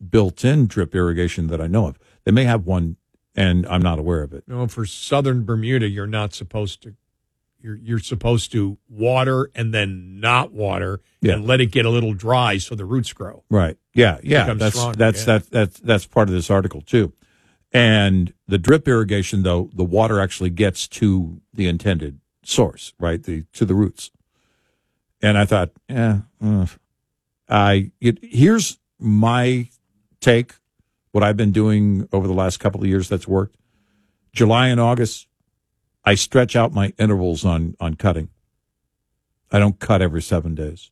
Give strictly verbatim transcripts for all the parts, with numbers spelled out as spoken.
built-in drip irrigation that I know of. They may have one, and I'm not aware of it. No, for southern Bermuda, you're not supposed to. You're you're supposed to water and then not water Yeah. and let it get a little dry so the roots grow. Right. Yeah. Yeah. Becomes That's stronger, that's yeah. that's that's that's part of this article too. And the drip irrigation, though, the water actually gets to the intended source, right? The to the roots. And I thought, yeah, uh, I it, here's my take. What I've been doing over the last couple of years that's worked. July and August, I stretch out my intervals on, on cutting. I don't cut every seven days.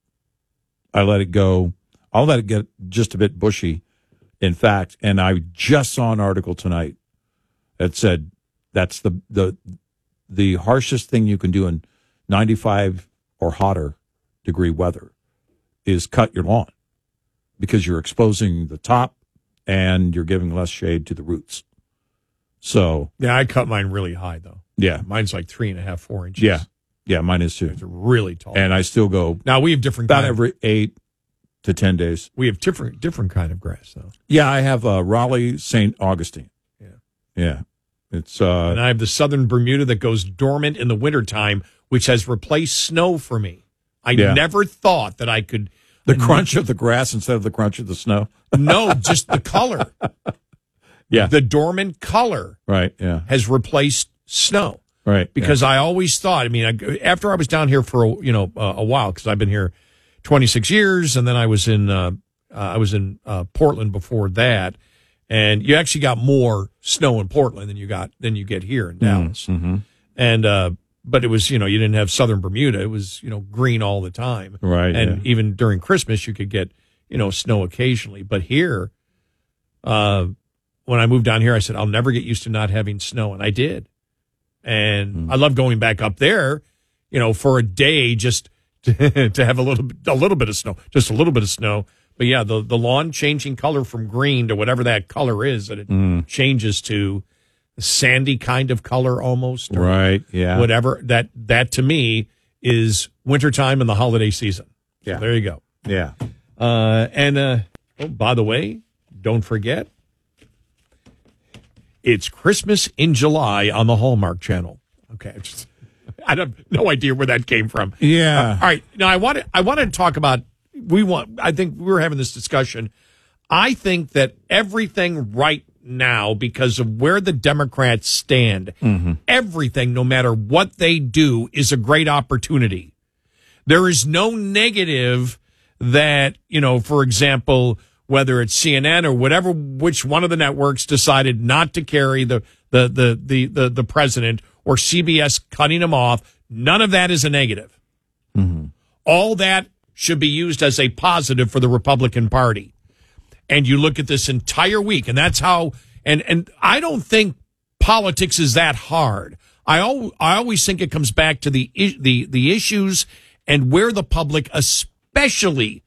I let it go. I'll let it get just a bit bushy, in fact. And I just saw an article tonight that said that's the the the harshest thing you can do in ninety-five or hotter degree weather is cut your lawn because you're exposing the top and you're giving less shade to the roots. So Yeah, I cut mine really high though. yeah, Mine's like three and a half, four inches. yeah, yeah. Mine is too. It's really tall. And I still go now we have different about kind every eight to ten days. we have different different kind of grass though. Yeah, I have uh, Raleigh Saint Augustine. Yeah. Yeah. It's uh And I have the southern Bermuda that goes dormant in the wintertime, which has replaced snow for me. I Yeah. never thought that I could the crunch of the grass instead of the crunch of the snow. No, just the color. Yeah. The dormant color Right, yeah. has replaced snow. Right. Because I always thought, I mean, I, after I was down here for a, you know uh, a while, because I've been here twenty-six years, and then I was in uh, uh, I was in uh, Portland before that, and you actually got more snow in Portland than you got than you get here in Dallas, mm-hmm. and uh, but it was you know you didn't have southern Bermuda, it was you know green all the time, Right, and yeah. even during Christmas you could get you know snow occasionally, but here, uh, when I moved down here, I said I'll never get used to not having snow, and I did. And Mm. I love going back up there, you know, for a day just to, to have a little a little bit of snow, just a little bit of snow. But yeah, the the lawn changing color from green to whatever that color is that it Mm. changes to a sandy kind of color almost, or Right, yeah. whatever. That that to me is wintertime and the holiday season. So Yeah. there you go. Yeah. Uh, and uh, oh, by the way, don't forget. It's Christmas in July on the Hallmark Channel. Okay, I just I have no idea where that came from. Yeah. Uh, all right, now I want to I want to talk about we want. I think we were having this discussion. I think that everything right now, because of where the Democrats stand, Mm-hmm. everything, no matter what they do, is a great opportunity. There is no negative that you know, for example, whether it's C N N or whatever, which one of the networks decided not to carry the the the the the, the president, or C B S cutting him off. None of that is a negative. Mm-hmm. All that should be used as a positive for the Republican Party. And you look at this entire week, and that's how. And and I don't think politics is that hard. I al- I always think it comes back to the i- the the issues and where the public, especially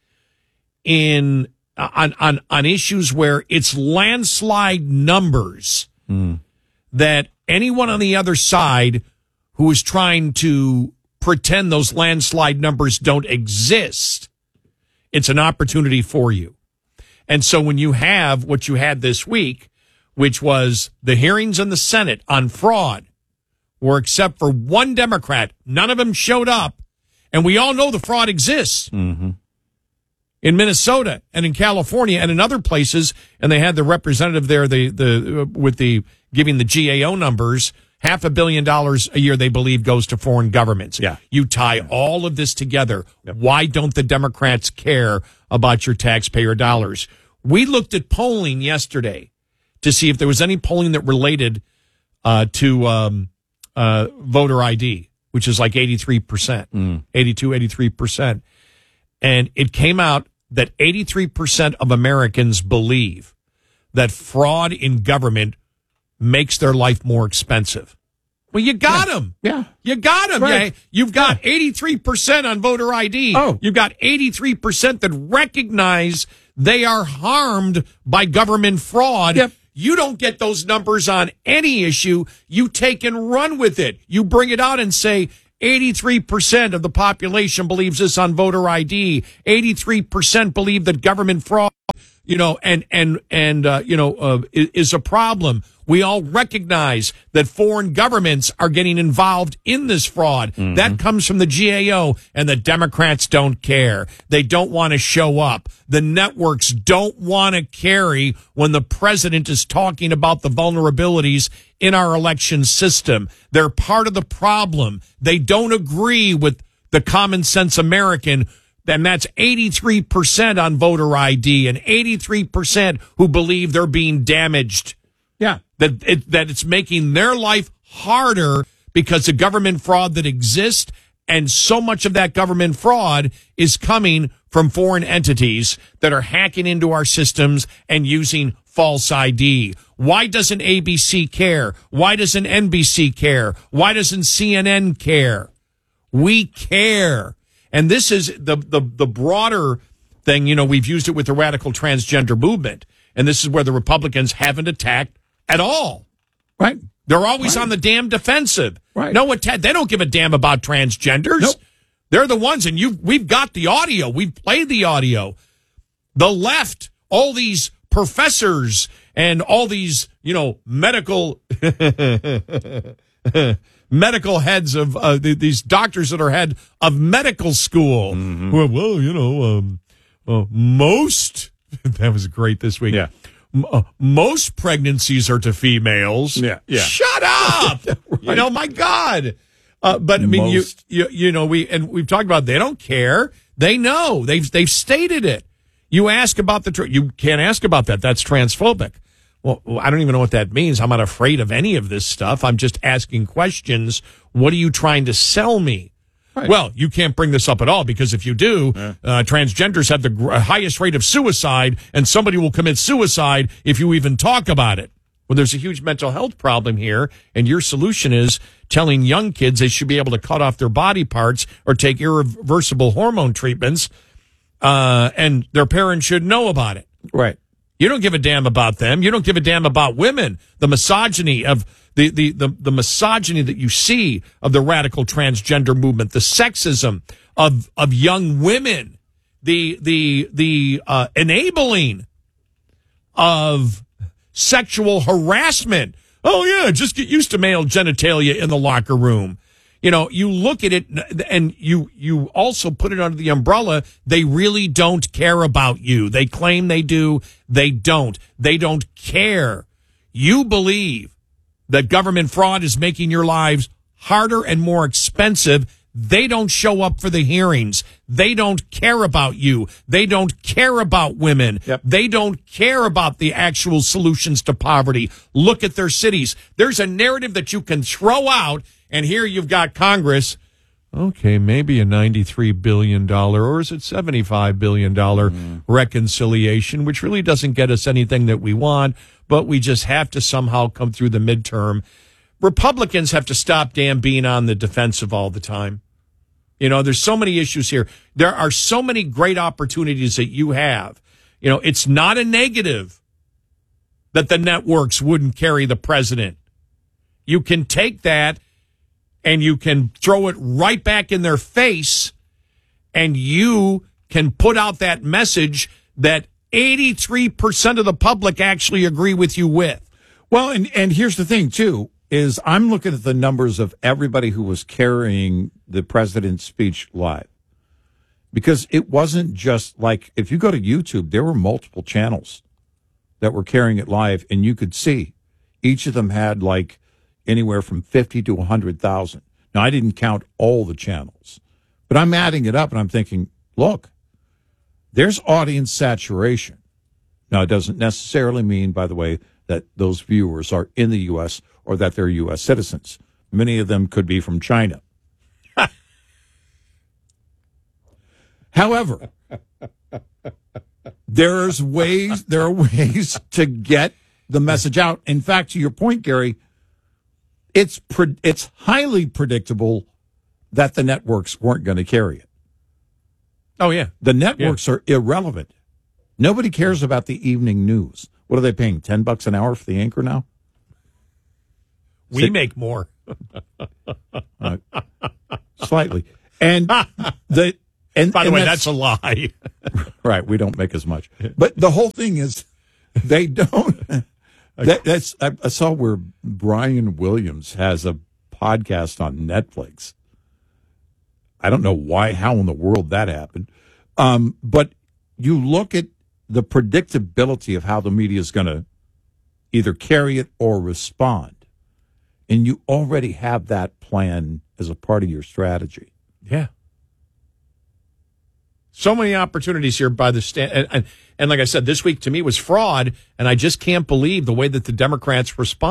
in on on on issues where it's landslide numbers, Mm. that anyone on the other side who is trying to pretend those landslide numbers don't exist, it's an opportunity for you. And so when you have what you had this week, which was the hearings in the Senate on fraud, where except for one Democrat, none of them showed up, and we all know the fraud exists. Mm-hmm. In Minnesota and in California and in other places, and they had the representative there, the the uh, with the giving the G A O numbers, half a billion dollars a year they believe goes to foreign governments. Yeah. You tie all of this together. Yep. Why don't the Democrats care about your taxpayer dollars? We looked at polling yesterday to see if there was any polling that related uh, to um, uh, voter I D, which is like eighty-three percent, Mm. eighty-two, eighty-three percent. And it came out that eighty-three percent of Americans believe that fraud in government makes their life more expensive. Well, you got them. Yeah. You got them. Right. Yeah. You've got eighty-three percent on voter I D. Oh. You've got eighty-three percent that recognize they are harmed by government fraud. Yep. You don't get those numbers on any issue. You take and run with it. You bring it out and say, eighty-three percent of the population believes this on voter I D. eighty-three percent believe that government fraud you know, and and and uh, you know, uh, is, is a problem. We all recognize that foreign governments are getting involved in this fraud. Mm-hmm. That comes from the G A O, and the Democrats don't care. They don't want to show up. The networks don't want to carry when the president is talking about the vulnerabilities in our election system. They're part of the problem. They don't agree with the common sense American, and that's eighty-three percent on voter I D and eighty-three percent who believe they're being damaged. Yeah. That it, that it's making their life harder because of government fraud that exists, and so much of that government fraud is coming from foreign entities that are hacking into our systems and using false I D. Why doesn't A B C care? Why doesn't N B C care? Why doesn't C N N care? We care. And this is the, the, the broader thing. You know, we've used it with the radical transgender movement, and this is where the Republicans haven't attacked at all. Right. They're always right. on the damn defensive. Right. No, they don't give a damn about transgenders. Nope. They're the ones, and you we've got the audio. We've played the audio. The left, all these professors and all these, you know, medical medical heads of uh, these doctors that are head of medical school. Mm-hmm. Well, well, you know, um, uh, most that was great this week. Yeah. Uh, most pregnancies are to females. Yeah, yeah. Shut up. Right. You know, my God. Uh, but I mean, you, Most. you, you know, we, and we've talked about, they don't care. They know. They've, they've stated it. You ask about the, tr- you can't ask about that. That's transphobic. Well, I don't even know what that means. I'm not afraid of any of this stuff. I'm just asking questions. What are you trying to sell me? Right. Well, you can't bring this up at all, because if you do, yeah. uh, transgenders have the gr- highest rate of suicide, and somebody will commit suicide if you even talk about it. Well, there's a huge mental health problem here, and your solution is telling young kids they should be able to cut off their body parts or take irreversible hormone treatments, uh, and their parents should know about it. Right. You don't give a damn about them. You don't give a damn about women. The misogyny of the, the, the, the misogyny that you see of the radical transgender movement, the sexism of, of young women, the, the, the, uh, enabling of sexual harassment. Oh yeah, just get used to male genitalia in the locker room. You know, you look at it and you, you also put it under the umbrella. They really don't care about you. They claim they do. They don't. They don't care. You believe that government fraud is making your lives harder and more expensive. They don't show up for the hearings. They don't care about you. They don't care about women. Yep. They don't care about the actual solutions to poverty. Look at their cities. There's a narrative that you can throw out, and here you've got Congress. Okay, maybe a ninety-three billion dollars, or is it seventy-five billion dollars mm. reconciliation, which really doesn't get us anything that we want, but we just have to somehow come through the midterm. Republicans have to stop damn being on the defensive all the time. You know, there's so many issues here. There are so many great opportunities that you have. You know, it's not a negative that the networks wouldn't carry the president. You can take that and you can throw it right back in their face, and you can put out that message that eighty-three percent of the public actually agree with you with. Well, and, and here's the thing, too, is I'm looking at the numbers of everybody who was carrying the president's speech live. Because it wasn't just like, if you go to YouTube, there were multiple channels that were carrying it live, and you could see each of them had like anywhere from fifty to one hundred thousand. Now, I didn't count all the channels, but I'm adding it up and I'm thinking, look, there's audience saturation. Now, it doesn't necessarily mean, by the way, that those viewers are in the U S or that they're U S citizens. Many of them could be from China. However, there's ways, there are ways to get the message out. In fact, to your point, Gary, it's pre- it's highly predictable that the networks weren't going to carry it. Oh, yeah. The networks yeah. are irrelevant. Nobody cares about the evening news. What are they paying? Ten bucks an hour for the anchor now? We Six. make more. uh, slightly. And the And by the and way, that's, that's a lie. Right. We don't make as much. But the whole thing is they don't. that, that's I, I saw where Brian Williams has a podcast on Netflix. I don't know why, how in the world that happened. Um, but you look at the predictability of how the media is going to either carry it or respond. And you already have that plan as a part of your strategy. Yeah. So many opportunities here by the stand. And, and, and like I said, this week to me was fraud, and I just can't believe the way that the Democrats respond.